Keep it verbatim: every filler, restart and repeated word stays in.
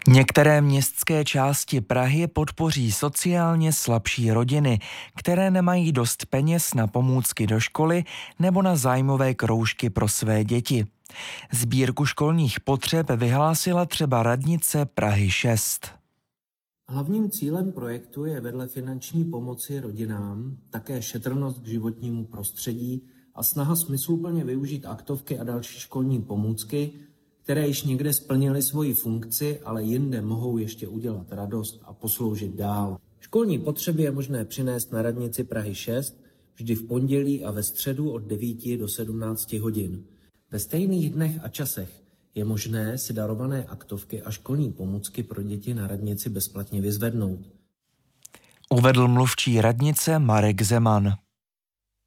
Některé městské části Prahy podpoří sociálně slabší rodiny, které nemají dost peněz na pomůcky do školy nebo na zájmové kroužky pro své děti. Sbírku školních potřeb vyhlásila třeba radnice Prahy šest. Hlavním cílem projektu je vedle finanční pomoci rodinám také šetrnost k životnímu prostředí a snaha smysluplně využít aktovky a další školní pomůcky, které již někde splnily svoji funkci, ale jinde mohou ještě udělat radost a posloužit dál. Školní potřeby je možné přinést na radnici Prahy šest vždy v pondělí a ve středu od devíti do sedmnácti hodin. Ve stejných dnech a časech je možné si darované aktovky a školní pomůcky pro děti na radnici bezplatně vyzvednout. Uvedl mluvčí radnice Marek Zeman.